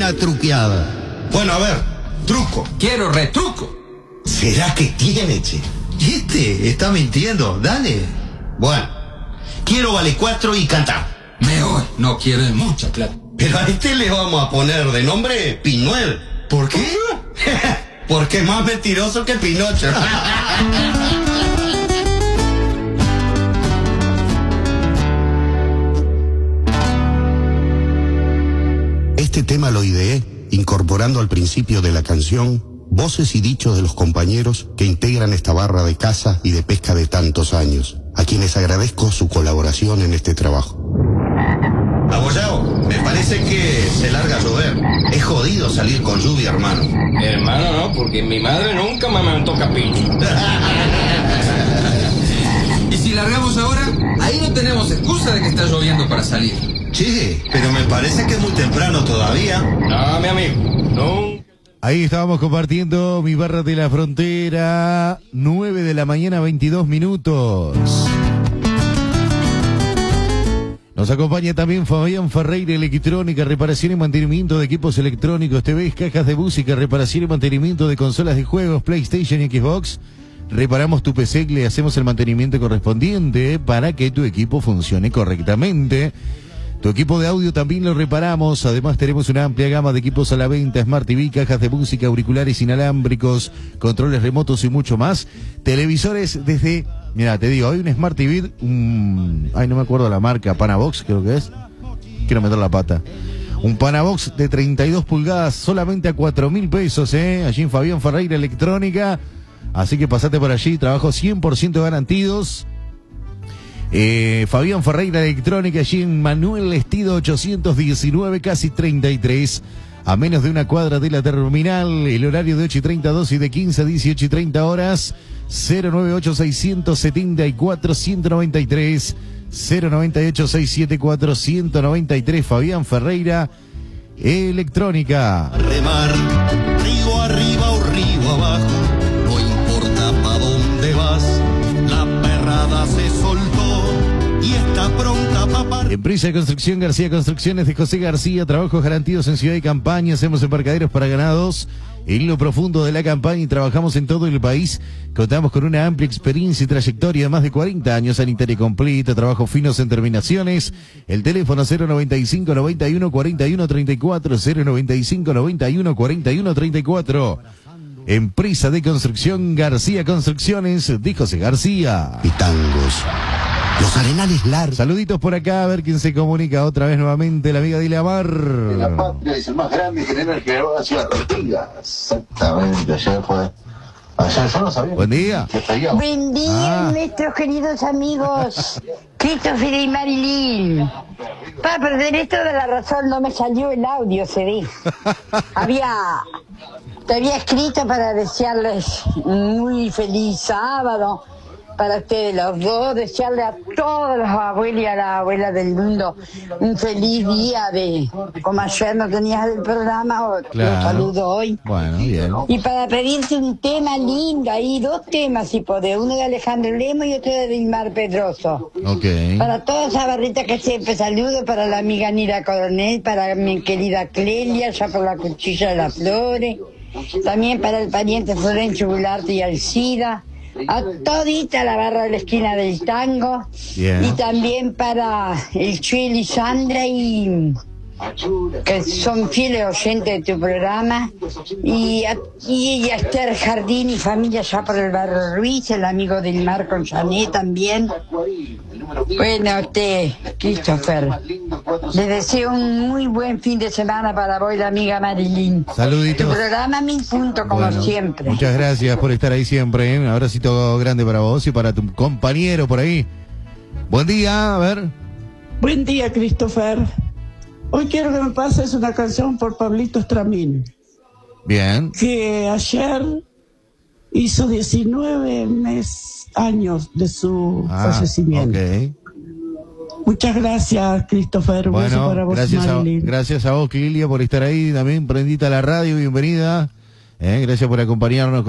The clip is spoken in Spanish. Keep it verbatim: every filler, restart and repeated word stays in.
buena truqueada. Bueno, a ver, truco. Quiero retruco. ¿Será que tiene, che? Este está mintiendo, dale. Bueno, quiero vale cuatro y cantar. Mejor, no quiero mucha plata. Pero a este le vamos a poner de nombre Pinuel. ¿Por qué? Porque es más mentiroso que Pinocho. Este tema lo ideé incorporando al principio de la canción voces y dichos de los compañeros que integran esta barra de caza y de pesca de tantos años, a quienes agradezco su colaboración en este trabajo. Abollado, me parece que se larga a llover. Es jodido salir con lluvia, hermano. Hermano, no, porque mi madre nunca me mandó capillo. Y si largamos ahora, ahí no tenemos excusa de que está lloviendo para salir. Che, pero me parece que es muy temprano todavía. No, mi amigo, no. Ahí estábamos compartiendo mi barra de la frontera, nueve de la mañana, veintidós minutos. Nos acompaña también Fabián Ferreira, electrónica, reparación y mantenimiento de equipos electrónicos, T Vs, cajas de música, reparación y mantenimiento de consolas de juegos, PlayStation y Xbox. Reparamos tu P C y le hacemos el mantenimiento correspondiente para que tu equipo funcione correctamente. Tu equipo de audio también lo reparamos. Además tenemos una amplia gama de equipos a la venta: Smart T V, cajas de música, auriculares inalámbricos, controles remotos y mucho más. Televisores desde... Mira, te digo, hay un Smart T V, un... ay, no me acuerdo la marca, Panabox creo que es. Quiero meter la pata. Un Panabox de treinta y dos pulgadas solamente a cuatro mil pesos, ¿eh? Allí en Fabián Ferreira Electrónica. Así que pasate por allí, trabajo cien por ciento garantidos. Eh, Fabián Ferreira Electrónica, allí en Manuel Lestido ochocientos diecinueve, casi treinta y tres, a menos de una cuadra de la terminal. El horario de ocho y treinta a doce y de quince a dieciocho y treinta horas. Cero nueve ocho seis siete cuatro uno cero nueve tres, cero nueve ocho seis siete cuatro uno cero nueve tres. Fabián Ferreira Electrónica. Remar, río arriba o río abajo, no importa pa' dónde vas, la perrada se soltó y está pronta pa' par... Empresa de Construcción García Construcciones de José García, trabajos garantidos en ciudad y campaña. Hacemos embarcaderos para ganados en lo profundo de la campaña y trabajamos en todo el país. Contamos con una amplia experiencia y trayectoria de más de cuarenta años, sanitaria completa, trabajos finos en terminaciones. El teléfono cero noventa y cinco noventa y uno cuarenta y uno treinta y cuatro, cero noventa y cinco noventa y uno cuarenta y uno treinta y cuatro. Empresa de Construcción García Construcciones de José García. Y tangos. Los arenales largos. Saluditos por acá, a ver quién se comunica otra vez nuevamente, la amiga Dilamar. De la patria es el más grande general que hacía tortillas. Exactamente, ayer fue. Ayer yo no sabía. Buen día. Buen día, Ah. nuestros queridos amigos Christopher y Marilyn. Para perder esto de la razón no me salió el audio, se ve. Había... Te había escrito para desearles un muy feliz sábado. Para ustedes los dos, desearle a todos los abuelos y a la abuela del mundo un feliz día de, como ayer no tenías el programa, os Claro. los saludo hoy. Bueno, bien. Y para pedirte un tema lindo, ahí dos temas si podés, uno de Alejandro Lemos y otro de Dilmar Pedroso. Ok. Para toda esa barrita que siempre saludo, para la amiga Nira Coronel, para mi querida Clelia, ya por la cuchilla de las flores, también para el pariente Florencio Gularte y Alcida, a todita la barra de la esquina del tango, Bien. y también para el Chuel y Sandra, y que son fieles oyentes de tu programa, y a, y a Esther Jardín y familia ya por el barrio Ruiz, el amigo del Mar con Janet también. Bueno, usted, Christopher, le deseo un muy buen fin de semana para vos y la amiga Marilyn. Saluditos. Tu programa mil puntos como Bueno, siempre. muchas gracias por estar ahí siempre, ¿eh? Un abracito grande para vos y para tu compañero por ahí. Buen día, a ver. Buen día, Christopher. Hoy quiero que me pases una canción por Pablito Estramín, Bien. que ayer hizo diecinueve mes, años de su Ah, fallecimiento. ok. Muchas gracias, Christopher. Un beso Bueno, para vos, gracias a, Marilyn. gracias a vos, Lilia, por estar ahí también. Prendita la radio, bienvenida. Eh, gracias por acompañarnos.